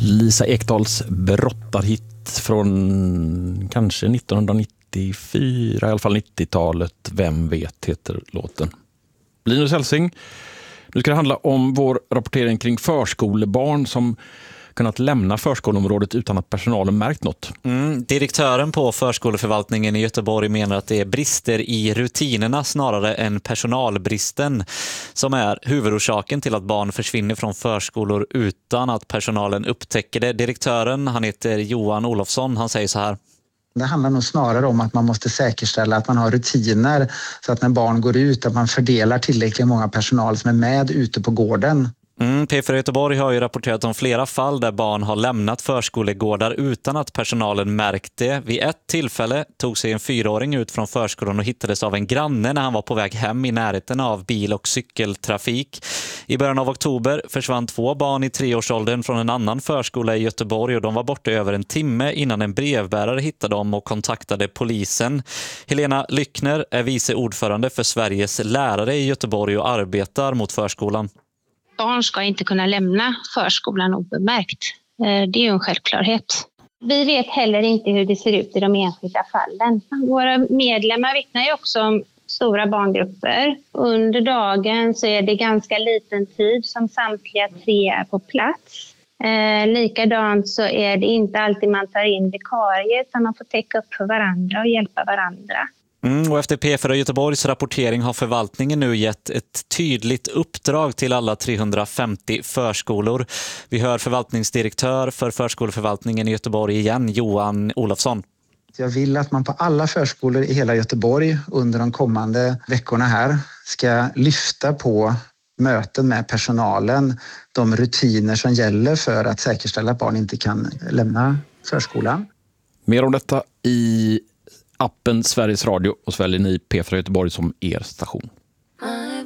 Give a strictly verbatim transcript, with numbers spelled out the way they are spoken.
Lisa Ekdahls brottarhit från kanske nittonhundranittiofyra, i alla fall nittiotalet. Vem vet heter låten. Linus Helsing, nu ska det handla om vår rapportering kring förskolebarn som kunnat lämna förskoleområdet utan att personalen märkt något. Mm, direktören på förskoleförvaltningen i Göteborg menar att det är brister i rutinerna snarare än personalbristen som är huvudorsaken till att barn försvinner från förskolor utan att personalen upptäcker det. Direktören, han heter Johan Olofsson, han säger så här. Det handlar nog snarare om att man måste säkerställa att man har rutiner så att när barn går ut att man fördelar tillräckligt många personal som är med ute på gården. Mm, P fyra Göteborg har ju rapporterat om flera fall där barn har lämnat förskolegårdar utan att personalen märkt det. Vid ett tillfälle tog sig en fyraåring ut från förskolan och hittades av en granne när han var på väg hem i närheten av bil- och cykeltrafik. I början av oktober försvann två barn i treårsåldern från en annan förskola i Göteborg och de var borta över en timme innan en brevbärare hittade dem och kontaktade polisen. Helena Lyckner är vice ordförande för Sveriges lärare i Göteborg och arbetar mot förskolan. Barn ska inte kunna lämna förskolan obemärkt. Det är ju en självklarhet. Vi vet heller inte hur det ser ut i de enskilda fallen. Våra medlemmar vittnar ju också om stora barngrupper. Under dagen så är det ganska liten tid som samtliga tre är på plats. Eh, likadant så är det inte alltid man tar in vikarier utan man får täcka upp för varandra och hjälpa varandra. Mm, och efter P fyra Göteborgs rapportering har förvaltningen nu gett ett tydligt uppdrag till alla trehundrafemtio förskolor. Vi hör förvaltningsdirektör för förskoleförvaltningen i Göteborg igen, Johan Olofsson. Jag vill att man på alla förskolor i hela Göteborg under de kommande veckorna här ska lyfta på möten med personalen, de rutiner som gäller för att säkerställa att barn inte kan lämna förskolan. Mer om detta i appen Sveriges Radio och så väljer ni P fyra Göteborg som er station.